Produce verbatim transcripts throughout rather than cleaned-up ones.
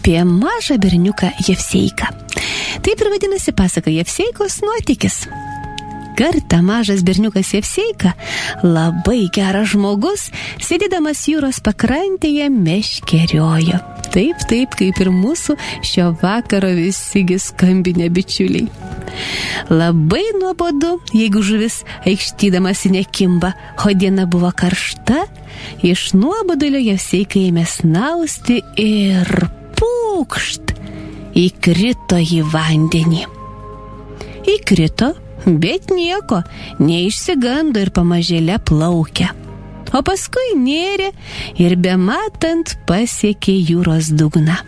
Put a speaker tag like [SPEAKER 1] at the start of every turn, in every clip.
[SPEAKER 1] apie mažą berniuką Jevseiką. Taip ir vadinasi pasaka Jevseikos nuotykis. Kartą mažas berniukas Jevseika, labai geras žmogus, sėdėdamas jūros pakrantėje meškeriojo. Taip, taip, kaip ir mūsų šio vakaro visi skambinę bičiuliai. Labai nuobodu, jeigu žuvis aikštydamasi nekimba, o diena buvo karšta, iš nuobodulio Jevseika ėmė snausti ir pūkšt, įkrito į vandenį. Įkrito, bet nieko, neišsigando ir pamažėle plaukė. O paskui nėrė ir bematant pasiekė jūros dugną.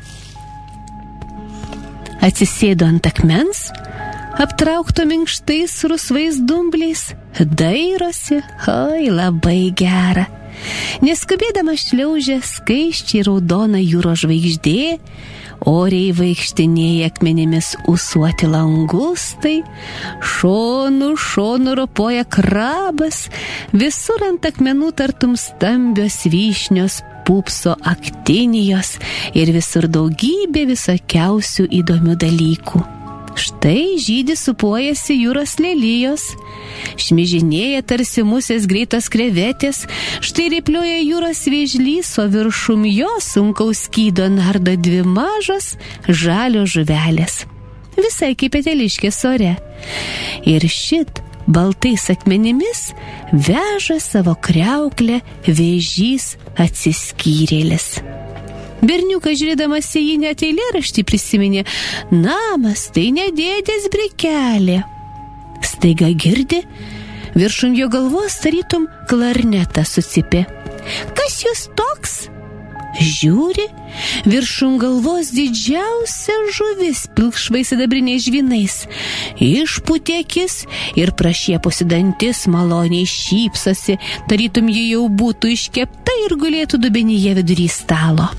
[SPEAKER 1] Atsisėdo ant akmens, aptraukto minkštais rusvais dumbliais, dairosi, oi, labai gera. Neskubėdama šliaužia skaisčiai raudona jūros žvaigždė, oriai vaikštinėja akmenimis ūsuoti langustai, šonu šonu ropoja krabas, visur ant akmenų tartum stambios vyšnios pupso aktinijos ir visur daugybė visokiausių įdomių dalykų. Štai žydi supuojasi jūros lelijos, šmižinėja tarsi musės greitos krevetės, štai riplioja jūros vėžlys, o viršum jo sunkaus skydo nardo dvi mažos žalios žuvelės, visai kaip peteliškės ore. Ir šit baltais akmenimis veža savo kriauklę vėžys atsiskyrėlis. Berniukas žiūrėdamas į jį net eilėraštį prisiminė: namas tai ne dėdės brikelė. Staiga girdi, viršum jo galvos tarytum klarnetas sucypė. Kas jūs toks? Žiūri, viršum galvos didžiausia žuvis pilkšvais sidabriniais žvynais. Išpūtė akis ir prašiepusi dantis maloniai šypsosi, tarytum ji jau būtų iškepta ir gulėtų dubenyje vidury stalo.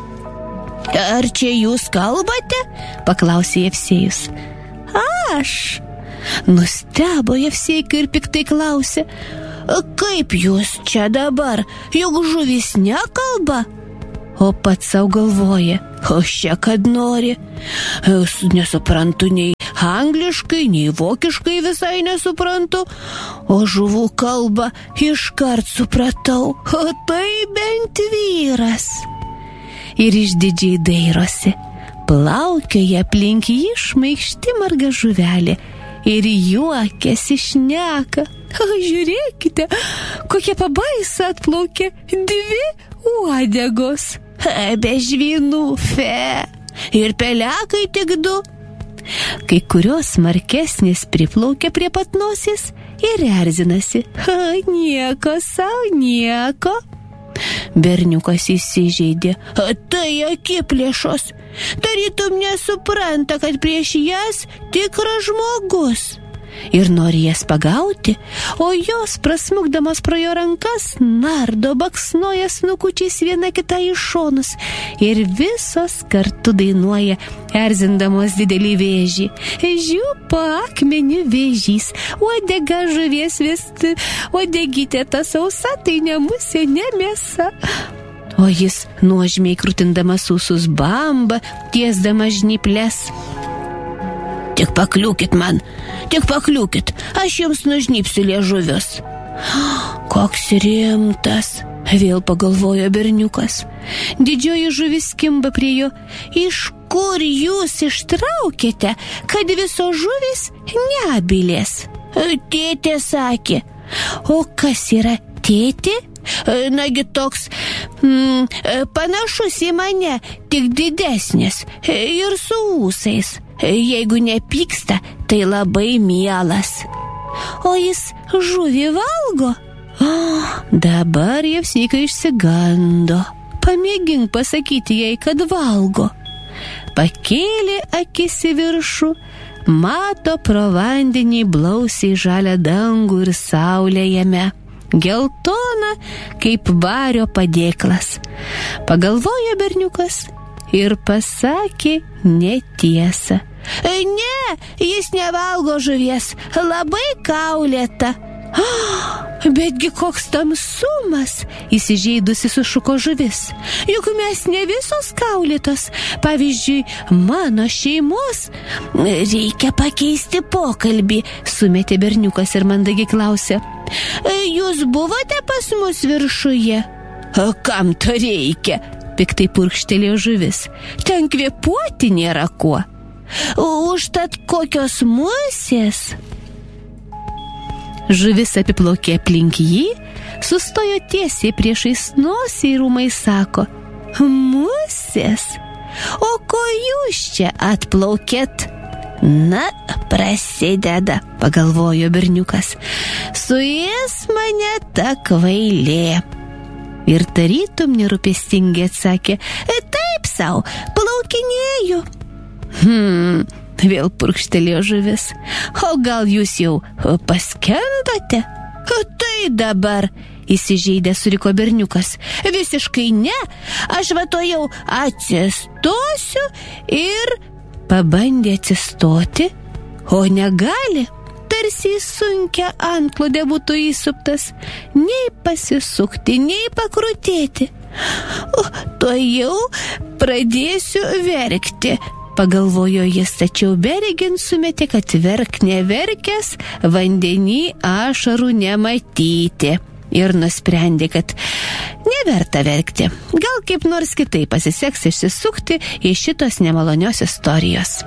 [SPEAKER 1] Ar čia jūs kalbate? Paklausė Jevsejus. Aš. Nustebo Jevseika ir piktai klausė: kaip jūs čia dabar, juk žuvis nekalba? O pats savo galvoja: aš čia kad nori. Nesuprantu nei angliškai, nei vokiškai visai nesuprantu, o žuvų kalbą iškart supratau. O tai bent vyras. Ir išdidžiai dairosi. Plaukioja aplink jį šmaikšti marga žuvelė ir juokiasi šneka. O, žiūrėkite, kokia pabaisa atplaukė, dvi uodegos. Be žvynų, fe, ir pelekai tik du. Kai kurios smarkesnės priplaukia prie pat nosies ir erzinasi. O, nieko sau, nieko. Berniukas įsižeidė. Tai akiplėšos. Tarytum nesupranta, kad prieš jas tikras žmogus. Ir nori jas pagauti, o jos, prasmukdamas pro jo rankas, nardo, baksnoja snukučiais viena kitą į šonus ir visos kartu dainuoja, erzindamos didelį vėžį. Žiūpa akmenį vėžys, uodega žuvies vesti, uodegytė ta sausa, tai ne musė, ne mėsa. O jis nuožmiai krutindamas ūsus bamba, tiesdamas žnyples. Tik pakliūkit man, tik pakliūkit, aš jums nužnypsiu liežuvius. Koks rimtas, vėl pagalvojo berniukas. Didžioji žuvis kimba prie jo. Iš kur jūs ištraukėte, kad visos žuvis neabilės? Tėtė sakė. O kas yra tėtė? Nagi toks mm, panašus į mane, tik didesnis ir su ūsais. Jeigu nepyksta, tai labai mielas. O jis žuvį valgo? O, dabar Jevseika išsigando. Pamėgink pasakyti jai, kad valgo. Pakėlė akis į viršų, mato pro vandenį blausiai žalią dangų ir saulę jame, geltona kaip vario padėklas. Pagalvojo berniukas ir pasakė netiesą. Ne, jis nevalgo žuvies, labai kaulėta. Betgi koks tamsumas, įsižeidusi sušuko žuvis. Juk mes ne visos kaulytos. Pavyzdžiui, mano šeimos. Reikia pakeisti pokalbį, sumetė berniukas ir mandagiai klausė. Jūs buvote pas mus viršuje? Kam to reikia? Piktai purkštelėjo žuvis. Ten kvėpuoti nėra kuo. Užtat kokios musės? Žuvis apiplaukė aplink jį, sustojo tiesiai priešais nosį ir ūmai sako, musės, o ko jūs čia atplaukėt? Na, prasideda, pagalvojo berniukas, suės mane ta kvailė. Ir tarytum nerūpestingai atsakė, taip sau, plaukinėju. Hmm, vėl purkštelėjo žuvis. O gal jūs jau paskendote? Tai dabar, įsižeidė suriko berniukas. Visiškai ne, aš va to jau atsistosiu ir pabandė atsistoti, o negali, tarsi į sunkią antklodę būtų įsuptas, nei pasisukti, nei pakrutėti. O, to jau pradėsiu verkti, pagalvojo jis, tačiau beregint sumetė, kad verk neverkęs, vandenį ašarų nematyti. Ir nusprendė, kad neverta verkti. Gal kaip nors kitaip pasiseks išsisukti iš šitos nemalonios istorijos.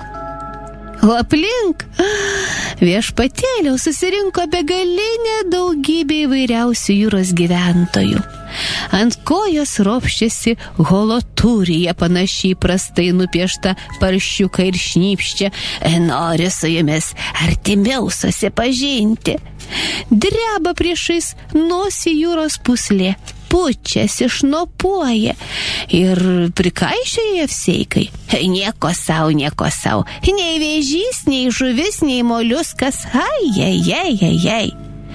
[SPEAKER 1] O aplink viešpatėliau susirinko begalinė daugybė įvairiausių jūros gyventojų. Ant kojos ropščiasi holoturija, panašiai prastai nupiešta paršiuką ir šnypščia, nori su jumis artimiau susipažinti. Dreba priešais nosį jūros puslė, pučiasi, šnopuoja ir prikaišioja apseikai. Nieko sau, nieko sau, nei vėžys, nei žuvis, nei moliuskas, ai, ai, ai, ai, ai.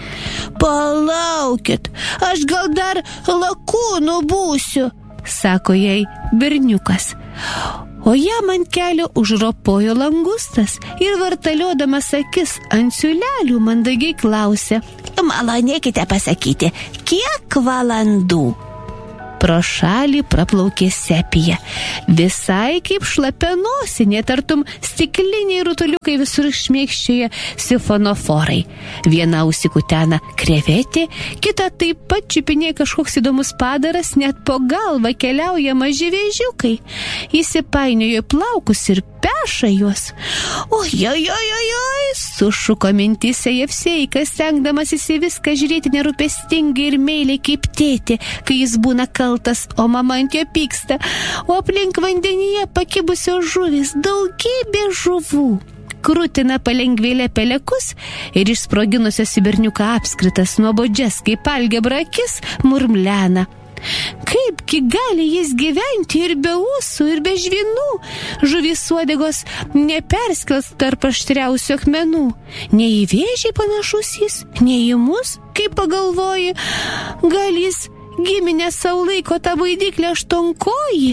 [SPEAKER 1] Palaukit, aš gal dar lakūnu būsiu, sako jai berniukas. O jam ant kelio užropojo langustas ir vartaliodamas akis ant siūlelių mandagiai klausė. Malonėkite pasakyti, kiek valandų? Pro šalį praplaukė sepija, visai kaip šlapia nosinė, tartum stikliniai rutuliukai visur šmėkščioje sifonoforai. Viena užsikutena krevetė, kita taip pat čiupinėja kažkoks įdomus padaras, net po galvą keliauja maži vėžiukai. Įsipainiojo plaukus ir peša juos. Oi, oi, oi, oi, oi, sušuko mintyse Jevseikas, stengdamasis į viską žiūrėti nerūpestingai ir meiliai kaip tėtė, kai jis būna kaltas, o mama ant jo pyksta. O aplink vandenyje pakibusios žuvys, daugybė žuvų. Krutina palengvėlė pelekus ir išsproginusios į berniuką apskritas nuobodžias, kaip algebra akis, murmlena. Kaipgi gali jis gyventi ir be ūsų, ir be žvynų? Žuvys uodegos neperskels tarp aštriausių akmenų. Nei į vėžį panašus jis, nei į mus, kaip pagalvoji. Gal jis giminę savo laiko tą baidyklę aštuonkojį?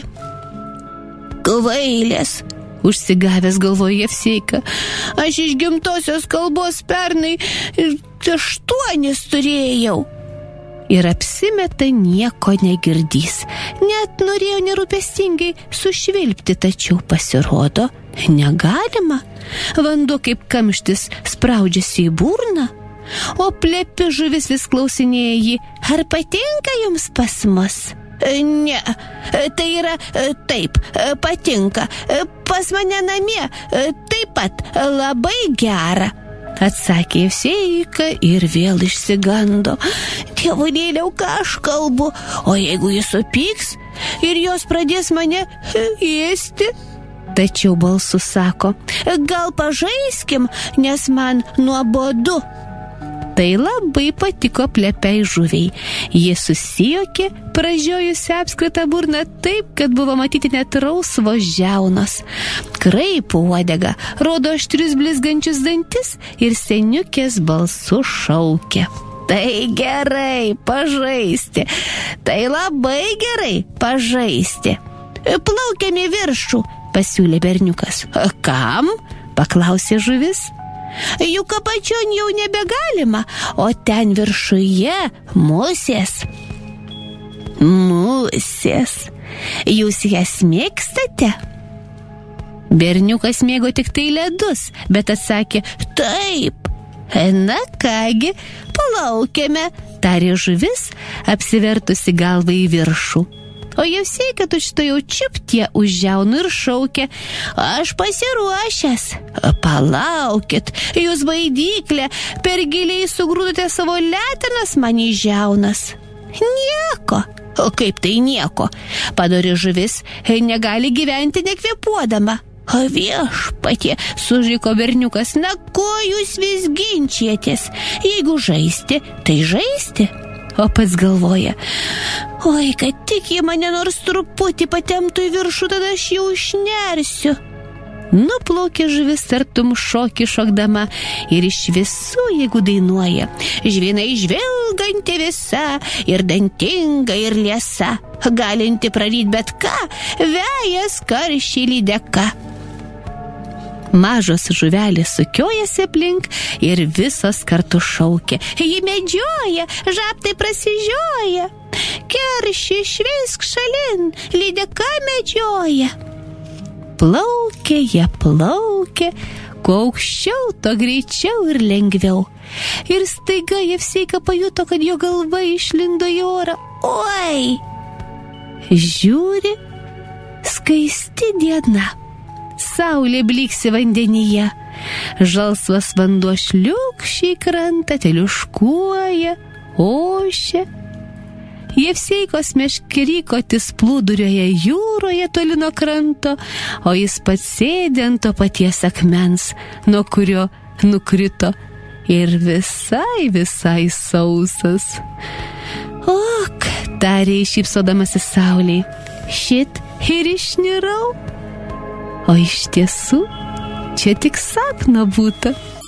[SPEAKER 1] Kvailės, užsigavęs galvoje Jevseika. Aš iš gimtosios kalbos pernai aštuonis turėjau. Ir apsimeta nieko negirdys. Net norėjo nerūpestingai sušvilpti, tačiau pasirodo negalima. Vanduo kaip kamštis spraudžiasi į burną. O plepi žuvis vis klausinėja jį, ar patinka jums pas mus? Ne, tai yra taip, patinka. Pas mane namie taip pat labai gera, atsakė Jevseika ir vėl išsigando. Dievulėliau, ką aš kalbu, o jeigu jis supyks ir jos pradės mane ėsti? Tačiau balsu sako, gal pažaiskim, nes man nuobodu. Tai labai patiko plepiai žuviai. Jie susijokė, pražiojusi apskritą burną taip, kad buvo matyti net rausvos žiaunos. Kraipų uodega, rodo aštrius blizgančius dantis ir seniukės balsu šaukė. Tai gerai, pažaisti. Tai labai gerai, pažaisti. Plaukiam į viršų, pasiūlė berniukas. Kam? Paklausė žuvis. juk apačion jau nebegalima, o ten viršuje musės. Musės. Jūs jas mėgstate? Berniukas mėgo tik tai ledus, bet atsakė, taip. Na kągi, palaukėme, tarė žuvis, apsivertusi galvą į viršų. O Jevseika tučtuojau čiuptie už žiaunų ir šaukė, aš pasiruošęs. Palaukit, jūs baidyklė, per giliai sugrūdote savo letenas man į žiaunas. Nieko. O kaip tai nieko? Padori žuvis negali gyventi nekvėpuodama. O viešpatie, sužiko berniukas, na ko jūs vis ginčietės? Jeigu žaisti, tai žaisti. O pats galvoja, oi, kad tik jie mane nors truputį patemptų į viršų, tada aš jau išnersiu. Nuplaukė žuvis tartum šokį šokdama ir iš visų jėgų dainuoja. Žvynai žvilganti visa ir dantinga ir liesa, galinti praryt bet ką, vejas karščiai lydeka. Mažos žuvelės sukiojasi aplink ir visos kartu šaukia. Ji medžioja, žabtai prasižioja. Kerši, švisk šalin, lydeka medžioja. Plaukė, jie plaukė, kuo aukščiau, to greičiau ir lengviau. Ir staiga Jevseika pajuto, kad jo galva išlindo į orą. Oi! Žiūri, skaisti diena. Saulė bliksi vandenyje. Žalsvas vanduo šliukščiai krantą teliuškuoja, ošia. Jevseikos meškerykotis plūdurioje jūroje toli nuo kranto, o jis pats sėdi ant to paties akmens, nuo kurio nukrito ir visai, visai sausas. Ok, tarė šypsodamasi saulei, šit ir išnirau. O iš tiesų, čia tik sapno būta.